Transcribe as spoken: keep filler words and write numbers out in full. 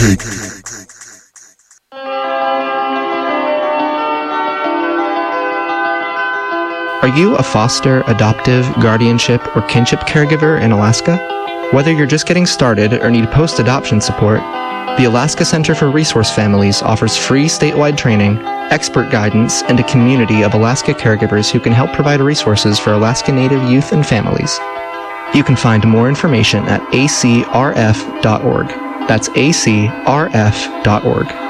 Are you a foster, adoptive, guardianship, or kinship caregiver in Alaska? Whether you're just getting started or need post-adoption support, the Alaska Center for Resource Families offers free statewide training, expert guidance, and a community of Alaska caregivers who can help provide resources for Alaska Native youth and families. You can find more information at A C R F dot org. That's A C R F dot org.